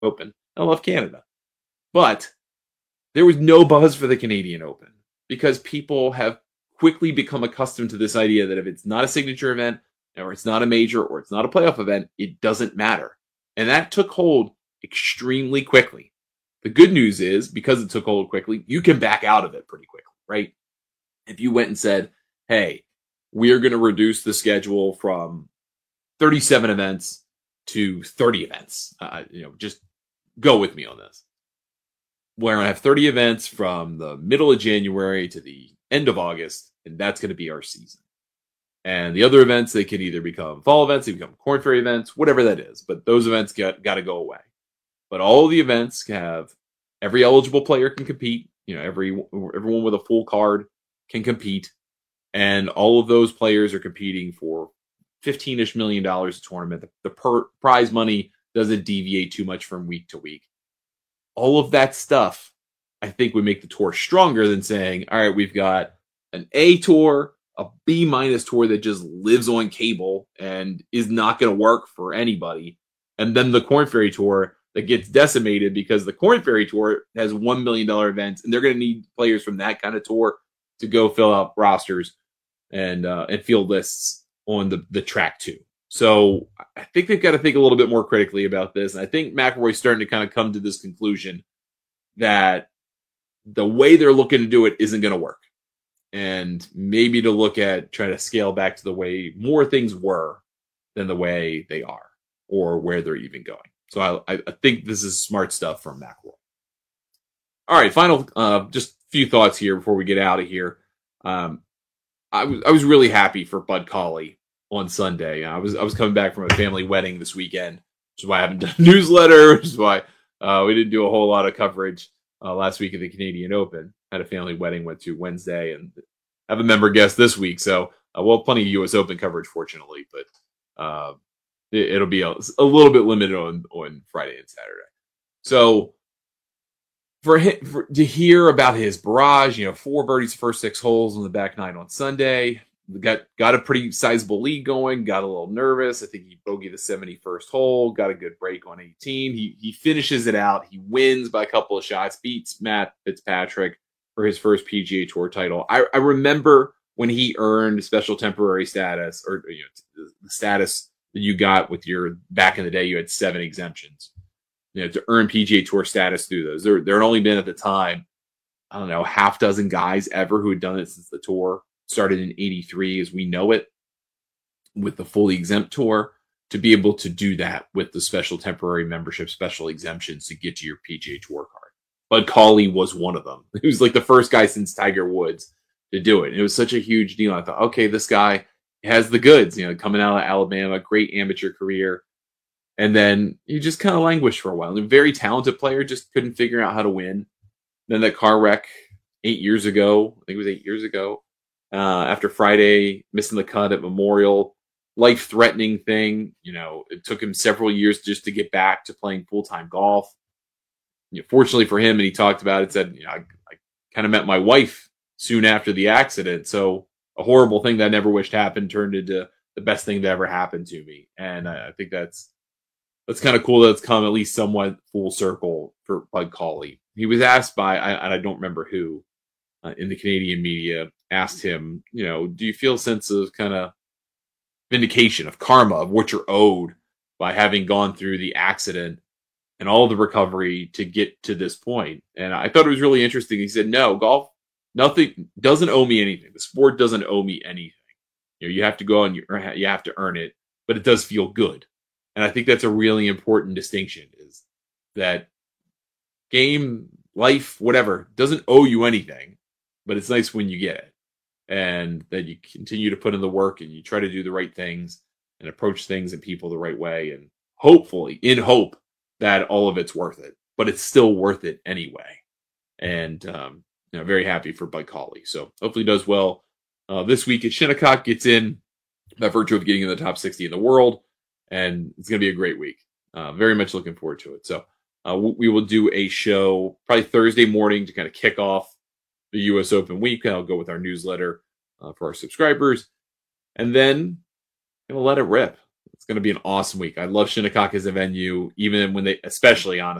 Open. I love Canada. But there was no buzz for the Canadian Open because people have quickly become accustomed to this idea that if it's not a signature event, or it's not a major, or it's not a playoff event, it doesn't matter. And that took hold extremely quickly. The good news is, because it took hold quickly, you can back out of it pretty quickly, right? If you went and said, hey, we are going to reduce the schedule from 37 events to 30 events, just go with me on this. We're going to have 30 events from the middle of January to the end of August, and that's going to be our season. And the other events, they can either become fall events, they become Corn Ferry events, whatever that is. But those events got to go away. But all of the events have every eligible player can compete. Everyone with a full card can compete, and all of those players are competing for $15-ish million a tournament. The prize money doesn't deviate too much from week to week. All of that stuff, I think, would make the tour stronger than saying, all right, we've got an A tour, a B- tour that just lives on cable and is not going to work for anybody, and then the Corn Ferry Tour that gets decimated because the Corn Ferry Tour has $1 million events, and they're going to need players from that kind of tour to go fill out rosters and field lists on the track too. So I think they've got to think a little bit more critically about this. And I think McElroy's starting to kind of come to this conclusion that the way they're looking to do it isn't going to work. And maybe to look at trying to scale back to the way more things were than the way they are or where they're even going. So I think this is smart stuff from McElroy. All right, final just a few thoughts here before we get out of here. I was really happy for Bud Cauley on Sunday. I was coming back from a family wedding this weekend, which is why I haven't done a newsletter, which is why we didn't do a whole lot of coverage last week at the Canadian Open. Had a family wedding, went to Wednesday, and have a member guest this week. So plenty of U.S. Open coverage, fortunately, but it'll be a little bit limited on Friday and Saturday. So to hear about his barrage, 4 birdies, first 6 holes on the back 9 on Sunday, got a pretty sizable lead going, got a little nervous. I think he bogeyed the 71st hole, got a good break on 18. He finishes it out. He wins by a couple of shots, beats Matt Fitzpatrick for his first PGA Tour title. I remember when he earned special temporary status, or the status that you got with your, back in the day, you had 7 exemptions. To earn PGA Tour status through those. There had only been at the time, I don't know, half dozen guys ever who had done it since the tour started in 83 as we know it, with the fully exempt tour, to be able to do that with the special temporary membership, special exemptions to get to your PGA Tour card. Bud Cauley was one of them. He was like the first guy since Tiger Woods to do it. It was such a huge deal. I thought, okay, this guy has the goods, coming out of Alabama, great amateur career. And then he just kind of languished for a while. A very talented player, just couldn't figure out how to win. Then that car wreck 8 years ago, I think it was 8 years ago, after Friday, missing the cut at Memorial, life-threatening thing. It took him several years just to get back to playing full-time golf. Fortunately for him, and he talked about it, said, I kind of met my wife soon after the accident. So a horrible thing that I never wished happened turned into the best thing that ever happened to me. And I think that's kind of cool that it's come at least somewhat full circle for Bud Cauley. He was asked by, I don't remember who, in the Canadian media, asked him, do you feel a sense of kind of vindication, of karma, of what you're owed by having gone through the accident and all the recovery to get to this point? And I thought it was really interesting. He said, no, golf, nothing, doesn't owe me anything. The sport doesn't owe me anything. You have to go and you have to earn it, but it does feel good. And I think that's a really important distinction, is that game, life, whatever, doesn't owe you anything, but it's nice when you get it. And that you continue to put in the work and you try to do the right things and approach things and people the right way. And hopefully, in hope, that all of it's worth it. But it's still worth it anyway. And very happy for Bud Cauley. So hopefully he does well this week at Shinnecock, gets in by virtue of getting in the top 60 in the world. And it's going to be a great week. Very much looking forward to it. So we will do a show probably Thursday morning to kind of kick off the U.S. Open week. I'll go with our newsletter for our subscribers. And then going to let it rip. It's going to be an awesome week. I love Shinnecock as a venue, even when they, especially honestly.